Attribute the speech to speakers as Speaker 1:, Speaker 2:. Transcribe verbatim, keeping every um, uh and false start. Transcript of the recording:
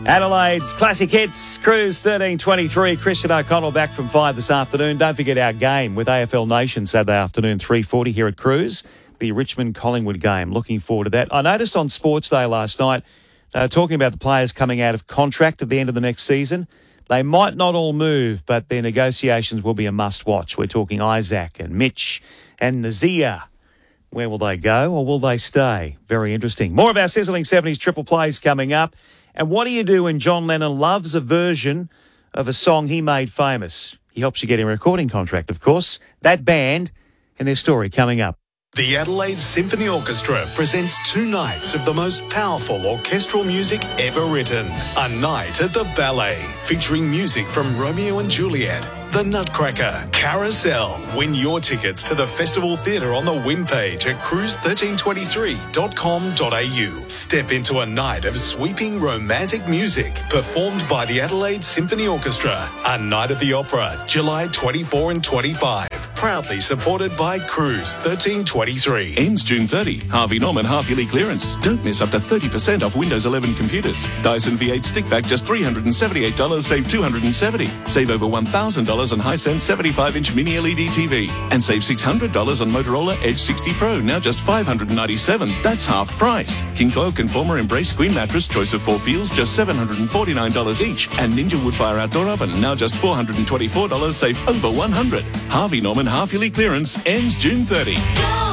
Speaker 1: Adelaide's Classic Hits, Cruise thirteen twenty-three. Christian O'Connell back from five this afternoon. Don't forget our game with A F L Nation Saturday afternoon, three forty here at Cruise. The Richmond-Collingwood game. Looking forward to that. I noticed on Sports Day last night, uh, talking about the players coming out of contract at the end of the next season. They might not all move, but their negotiations will be a must-watch. We're talking Isaac and Mitch and Nazir. Where will they go or will they stay? Very interesting. More of our Sizzling seventies triple plays coming up. And what do you do when John Lennon loves a version of a song he made famous? He helps you get a recording contract, of course. That band and their story coming up.
Speaker 2: The Adelaide Symphony Orchestra presents two nights of the most powerful orchestral music ever written. A night at the Ballet, featuring music from Romeo and Juliet, The Nutcracker, Carousel. Win your tickets to the Festival Theatre on the win page at cruise thirteen twenty-three dot com dot a u. Step into a night of sweeping romantic music performed by the Adelaide Symphony Orchestra. A Night of the Opera, July twenty-fourth and twenty-fifth. Proudly supported by Cruise thirteen twenty-three.
Speaker 3: Ends June thirtieth. Harvey Norman half-yearly clearance. Don't miss up to thirty percent off Windows eleven computers. Dyson V eight stick vac just three hundred seventy-eight dollars, save two hundred seventy dollars. Save over one thousand dollars on Hisense seventy-five inch mini L E D T V. And save six hundred dollars on Motorola Edge sixty Pro, now just five hundred ninety-seven dollars. That's half price. King Coil Conformer Embrace Queen Mattress, choice of four feels, just seven hundred forty-nine dollars each. And Ninja Woodfire Outdoor Oven, now just four hundred twenty-four dollars, save over one hundred dollars. Harvey Norman half-yearly clearance ends June thirtieth.